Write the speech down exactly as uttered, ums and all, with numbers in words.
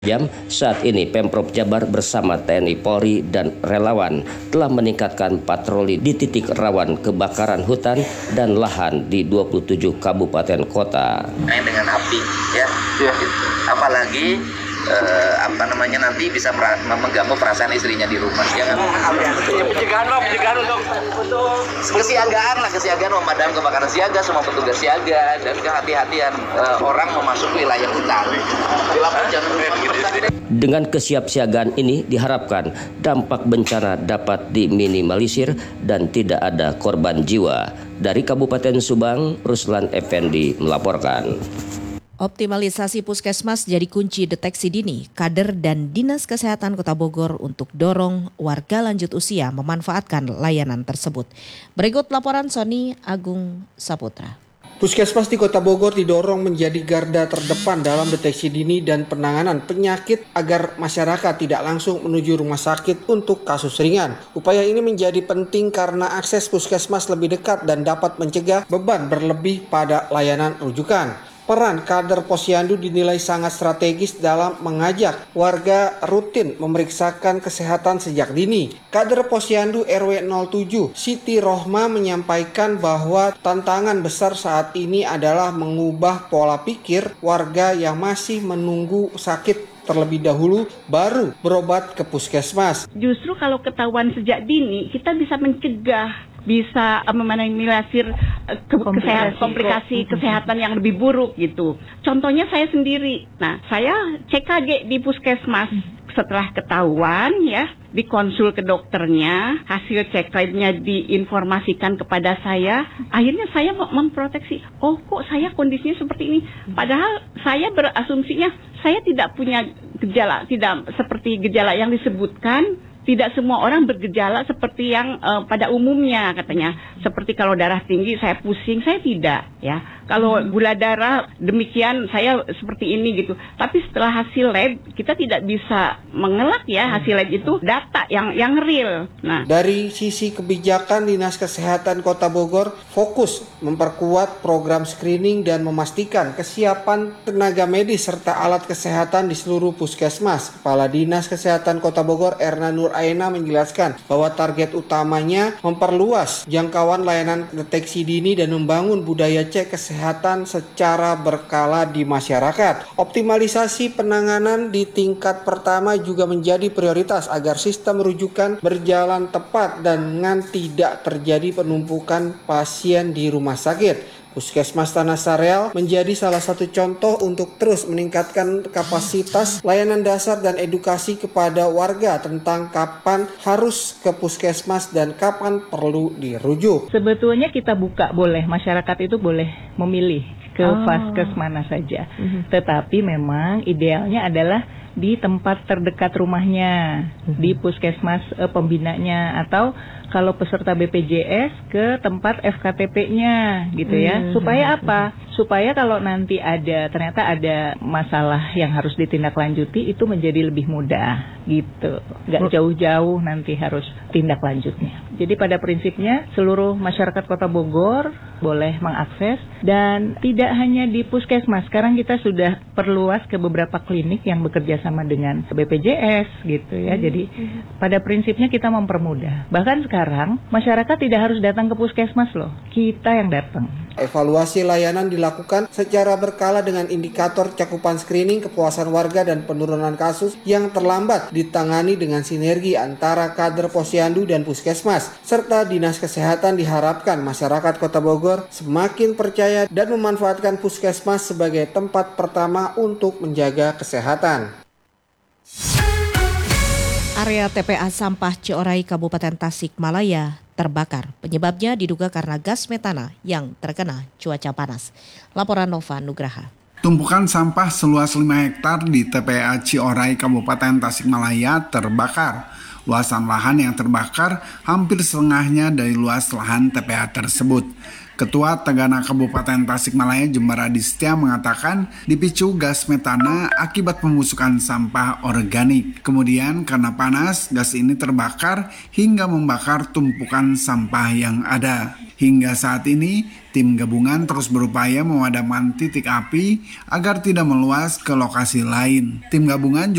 Jam saat ini Pemprov Jabar bersama T N I Polri dan relawan telah meningkatkan patroli di titik rawan kebakaran hutan dan lahan di dua puluh tujuh kabupaten kota. Main dengan api ya, ya. Apalagi eh, apa namanya nanti bisa pra- mengganggu perasaan istrinya di rumah. Jangan pencegahan dong, pencegahan dong. Kesiagaan lah, kesiagaan memadam kebakaran siaga, semua petugas siaga dan kehati-hatian eh, orang memasuki wilayah hutan. Dengan kesiapsiagaan ini diharapkan dampak bencana dapat diminimalisir dan tidak ada korban jiwa. Dari Kabupaten Subang, Ruslan Effendi melaporkan. Optimalisasi puskesmas jadi kunci deteksi dini, kader dan Dinas Kesehatan Kota Bogor untuk dorong warga lanjut usia memanfaatkan layanan tersebut. Berikut laporan Sony Agung Saputra. Puskesmas di Kota Bogor didorong menjadi garda terdepan dalam deteksi dini dan penanganan penyakit agar masyarakat tidak langsung menuju rumah sakit untuk kasus ringan. Upaya ini menjadi penting karena akses puskesmas lebih dekat dan dapat mencegah beban berlebih pada layanan rujukan. Peran kader Posyandu dinilai sangat strategis dalam mengajak warga rutin memeriksakan kesehatan sejak dini. Kader Posyandu R W nol tujuh, Siti Rohma menyampaikan bahwa tantangan besar saat ini adalah mengubah pola pikir warga yang masih menunggu sakit terlebih dahulu baru berobat ke puskesmas. Justru kalau ketahuan sejak dini, kita bisa mencegah, bisa uh, meminimalisir uh, ke- kesehatan, komplikasi kesehatan yang lebih buruk gitu. Contohnya saya sendiri. Nah, saya C K G di puskesmas. Setelah ketahuan ya, dikonsul ke dokternya, hasil cek labnya diinformasikan kepada saya. Akhirnya saya memproteksi, oh kok saya kondisinya seperti ini. Padahal saya berasumsinya saya tidak punya gejala, tidak seperti gejala yang disebutkan. Tidak semua orang bergejala seperti yang uh, pada umumnya katanya. Seperti kalau darah tinggi saya pusing, saya tidak ya. Kalau gula darah demikian saya seperti ini gitu. Tapi setelah hasil lab kita tidak bisa mengelak ya, hasil lab itu data yang yang real. Nah, dari sisi kebijakan Dinas Kesehatan Kota Bogor fokus memperkuat program screening dan memastikan kesiapan tenaga medis serta alat kesehatan di seluruh puskesmas. Kepala Dinas Kesehatan Kota Bogor Erna Nur Aina menjelaskan bahwa target utamanya memperluas jangkauan layanan deteksi dini dan membangun budaya cek kesehatan secara berkala di masyarakat. Optimalisasi penanganan di tingkat pertama juga menjadi prioritas agar sistem rujukan berjalan tepat dan dengan tidak terjadi penumpukan pasien di rumah sakit. Puskesmas Tanah Sareal menjadi salah satu contoh untuk terus meningkatkan kapasitas layanan dasar dan edukasi kepada warga tentang kapan harus ke puskesmas dan kapan perlu dirujuk. Sebetulnya kita buka boleh, masyarakat itu boleh memilih ke oh. vaskes mana saja. Uh-huh. Tetapi memang idealnya adalah di tempat terdekat rumahnya, uh-huh. di puskesmas eh, pembinanya, atau kalau peserta B P J S ke tempat F K T P-nya gitu ya. Hmm. Supaya apa? Supaya kalau nanti ada ternyata ada masalah yang harus ditindaklanjuti itu menjadi lebih mudah gitu. Nggak jauh-jauh nanti harus tindak lanjutnya. Jadi pada prinsipnya seluruh masyarakat Kota Bogor boleh mengakses dan tidak hanya di puskesmas. Sekarang kita sudah perluas ke beberapa klinik yang bekerja sama dengan B P J S gitu ya. Hmm. Jadi pada prinsipnya kita mempermudah. Bahkan sekarang Sekarang masyarakat tidak harus datang ke puskesmas loh, kita yang datang. Evaluasi layanan dilakukan secara berkala dengan indikator cakupan screening, kepuasan warga dan penurunan kasus yang terlambat ditangani dengan sinergi antara kader Posyandu dan puskesmas serta Dinas Kesehatan. Diharapkan masyarakat Kota Bogor semakin percaya dan memanfaatkan puskesmas sebagai tempat pertama untuk menjaga kesehatan. Area T P A sampah Ciorai Kabupaten Tasikmalaya terbakar. Penyebabnya diduga karena gas metana yang terkena cuaca panas. Laporan Nova Nugraha. Tumpukan sampah seluas lima hektar di T P A Ciorai Kabupaten Tasikmalaya terbakar. Luasan lahan yang terbakar hampir setengahnya dari luas lahan T P A tersebut. Ketua Tagana Kabupaten Tasikmalaya Jember Adistia mengatakan dipicu gas metana akibat pembusukan sampah organik. Kemudian karena panas, gas ini terbakar hingga membakar tumpukan sampah yang ada. Hingga saat ini, tim gabungan terus berupaya memadamkan titik api agar tidak meluas ke lokasi lain. Tim gabungan